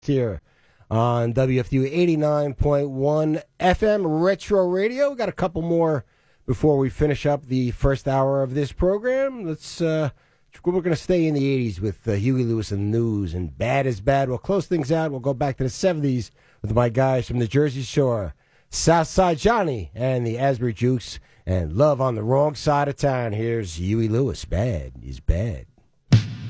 here on WFU 89.1 FM Retro Radio. We got a couple more before we finish up the first hour of this program. We're going to stay in the 80s with Huey Lewis and the News and Bad is Bad. We'll close things out. We'll go back to the 70s with my guys from the Jersey Shore, Southside Johnny and the Asbury Jukes, and Love on the Wrong Side of Town. Here's Huey Lewis. Bad is Bad.